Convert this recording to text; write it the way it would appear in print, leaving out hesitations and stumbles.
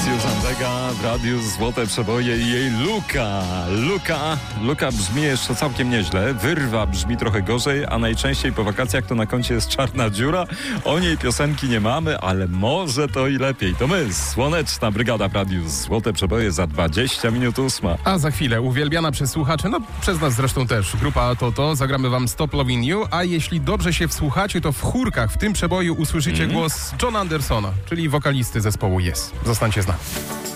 Matthews Antega w radiu Złote Przeboje i jej Luka brzmi jeszcze całkiem nieźle, Wyrwa brzmi trochę gorzej, a najczęściej po wakacjach to na koncie jest Czarna Dziura. O niej piosenki nie mamy, ale może to i lepiej. To my, Słoneczna Brygada w radiu Złote Przeboje za 20 minut 8. A za chwilę uwielbiana przez słuchaczy, no przez nas zresztą też, grupa Toto. Zagramy wam Stop Loving You, a jeśli dobrze się wsłuchacie, to w chórkach w tym przeboju usłyszycie głos Johna Andersona, czyli wokalisty zespołu Yes. Zostańcie z nami.